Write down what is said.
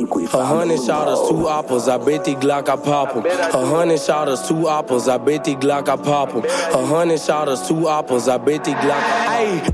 100 shotters, 2 apples, I bet the Glock I pop 'em. 100 shotters, 2 apples, I bet the Glock I pop 'em. 100 shotters, 2 apples, I bet the Glock I... Ayy.